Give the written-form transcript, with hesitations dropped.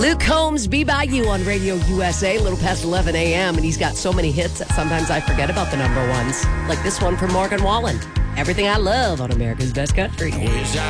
Luke Combs, Be By You on Radio USA, a little past 11 a.m. And he's got so many hits that sometimes I forget about the number ones. Like this one from Morgan Wallen. Everything I Love on America's Best Country. Wish I